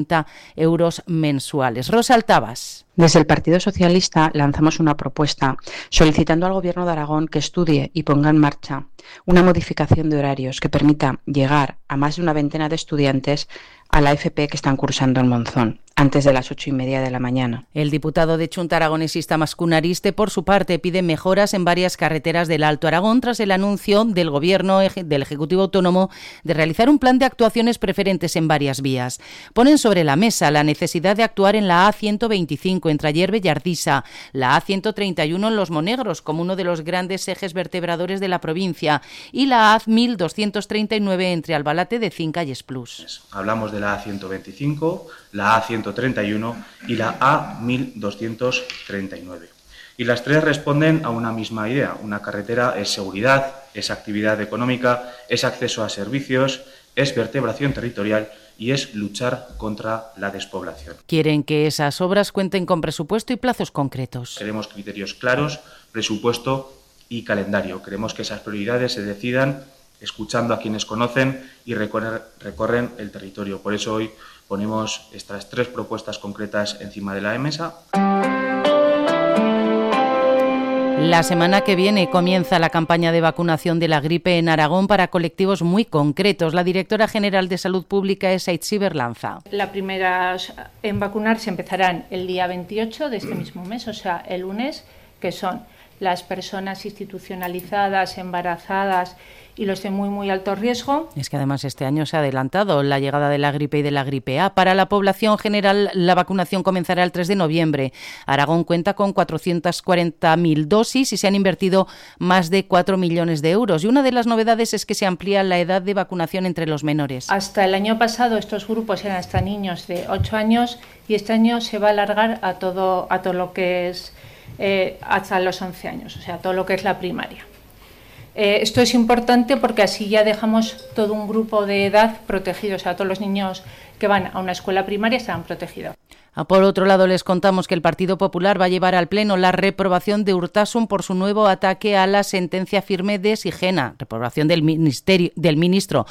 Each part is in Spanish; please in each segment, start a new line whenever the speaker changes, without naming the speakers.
euros mensuales. Rosa Altabas.
Desde el Partido Socialista lanzamos una propuesta solicitando al Gobierno de Aragón que estudie y ponga en marcha una modificación de horarios que permita llegar a más de una veintena de estudiantes a la FP que están cursando en Monzón, antes de las 8:30 de la mañana.
El diputado de Chunta aragonesista Mascunariste, por su parte, pide mejoras en varias carreteras del Alto Aragón tras el anuncio del Gobierno del Ejecutivo Autónomo de realizar un plan de actuaciones preferentes en varias vías. Ponen sobre la mesa la necesidad de actuar en la A125 entre Ayerbe y Ardisa, la A131 en Los Monegros como uno de los grandes ejes vertebradores de la provincia y la A1239 entre Albalate de Cinca y Esplús.
Hablamos de la A125, la A131 y la A1239. Y las tres responden a una misma idea. Una carretera es seguridad, es actividad económica, es acceso a servicios, es vertebración territorial y es luchar contra la despoblación.
Quieren que esas obras cuenten con presupuesto y plazos concretos.
Queremos criterios claros, presupuesto y calendario. Queremos que esas prioridades se decidan escuchando a quienes conocen y recorren el territorio. Por eso hoy ponemos estas tres propuestas concretas encima de la mesa.
La semana que viene comienza la campaña de vacunación de la gripe en Aragón para colectivos muy concretos. La directora general de Salud Pública es Aitzi Berlanza.
La primera en vacunarse empezarán el día 28 de este mismo mes, o sea, el lunes, que son las personas institucionalizadas, embarazadas y los de muy, muy alto riesgo.
Es que además este año se ha adelantado la llegada de la gripe y de la gripe A. Para la población general, la vacunación comenzará el 3 de noviembre. Aragón cuenta con 440.000 dosis y se han invertido más de 4 millones de euros. Y una de las novedades es que se amplía la edad de vacunación entre los menores.
Hasta el año pasado estos grupos eran hasta niños de 8 años y este año se va a alargar a todo lo que es hasta los 11 años, o sea, todo lo que es la primaria. Esto es importante porque así ya dejamos todo un grupo de edad protegido, o sea, todos los niños que van a una escuela primaria están protegidos.
Por otro lado, les contamos que el Partido Popular va a llevar al Pleno la reprobación de Urtasun por su nuevo ataque a la sentencia firme de Sigena, reprobación del ministro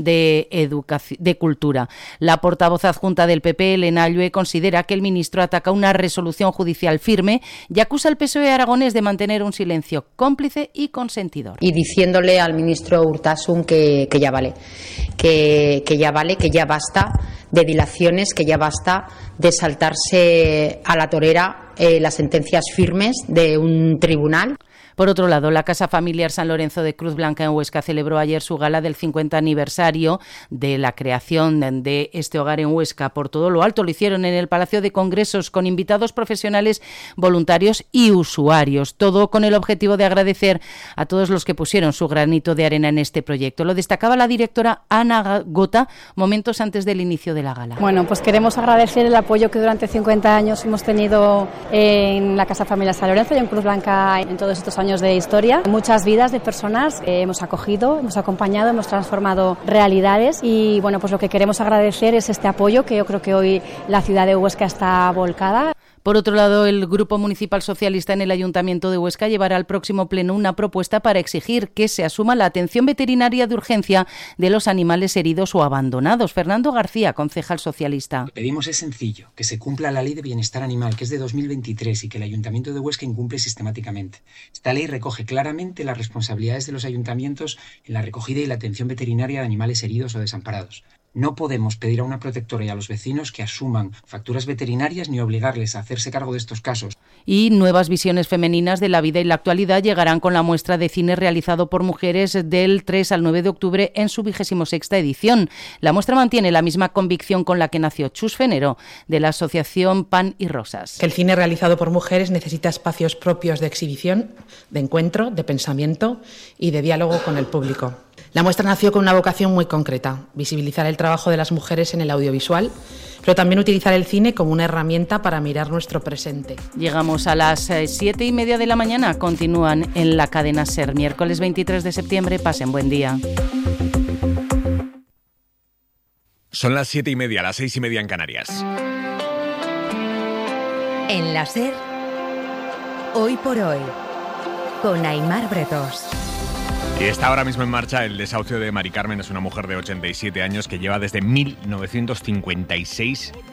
de Cultura. La portavoz adjunta del PP, Elena Allue, considera que el ministro ataca una resolución judicial firme y acusa al PSOE aragonés de mantener un silencio cómplice y consentidor.
Y diciéndole al ministro Urtasun que ya vale, que ya basta de dilaciones, que ya basta de saltarse a la torera las sentencias firmes de un tribunal.
Por otro lado, la Casa Familiar San Lorenzo de Cruz Blanca en Huesca celebró ayer su gala del 50 aniversario de la creación de este hogar en Huesca. Por todo lo alto lo hicieron en el Palacio de Congresos con invitados profesionales, voluntarios y usuarios. Todo con el objetivo de agradecer a todos los que pusieron su granito de arena en este proyecto. Lo destacaba la directora Ana Gota momentos antes del inicio de la gala.
Bueno, pues queremos agradecer el apoyo que durante 50 años hemos tenido en la Casa Familiar San Lorenzo y en Cruz Blanca en todos estos años de historia. Muchas vidas de personas hemos acogido, hemos acompañado, hemos transformado realidades y bueno, pues lo que queremos agradecer es este apoyo que yo creo que hoy la ciudad de Huesca está volcada.
Por otro lado, el Grupo Municipal Socialista en el Ayuntamiento de Huesca llevará al próximo pleno una propuesta para exigir que se asuma la atención veterinaria de urgencia de los animales heridos o abandonados. Fernando García, concejal socialista.
Lo que pedimos es sencillo, que se cumpla la Ley de Bienestar Animal, que es de 2023 y que el Ayuntamiento de Huesca incumple sistemáticamente. Esta ley recoge claramente las responsabilidades de los ayuntamientos en la recogida y la atención veterinaria de animales heridos o desamparados. No podemos pedir a una protectora y a los vecinos que asuman facturas veterinarias ni obligarles a hacerse cargo de estos casos.
Y nuevas visiones femeninas de la vida y la actualidad llegarán con la muestra de cine realizado por mujeres del 3 al 9 de octubre en su 26ª edición. La muestra mantiene la misma convicción con la que nació Chus Fenero, de la asociación Pan y Rosas.
Que el cine realizado por mujeres necesita espacios propios de exhibición, de encuentro, de pensamiento y de diálogo con el público. La muestra nació con una vocación muy concreta, visibilizar el trabajo de las mujeres en el audiovisual, pero también utilizar el cine como una herramienta para mirar nuestro presente.
Llegamos a las 7:30 de la mañana, continúan en la cadena SER. Miércoles 23 de septiembre, pasen buen día.
Son las 7:30, las 6:30 en Canarias.
En la SER, Hoy por Hoy, con Aimar Bretos.
Y está ahora mismo en marcha el desahucio de Mari Carmen. Es una mujer de 87 años que lleva desde 1956